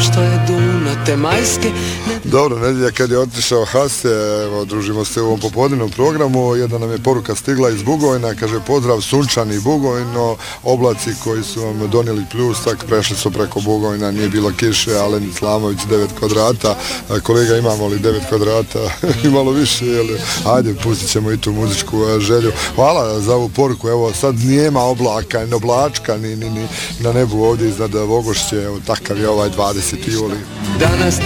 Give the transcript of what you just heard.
što je duna te majske. Dobro, nedjelja kad je otišao Hase, evo, družimo se u ovom popodnevnom programu, jedna nam je poruka stigla iz Bugojna, kaže pozdrav sunčani Bugojno, oblaci koji su vam donijeli pljusak, prešli su preko Bugojna, nije bilo kiše, Alen Islamović 9 kvadrata, kolega imamo li 9 kvadrata, imalo više, ajde, pustit ćemo i tu muzičku želju. Hvala za ovu poruku, evo sad nijema oblaka, ni oblačka, ni na nebu ovdje iznad Vogošće, evo takav je ovaj 20. juli.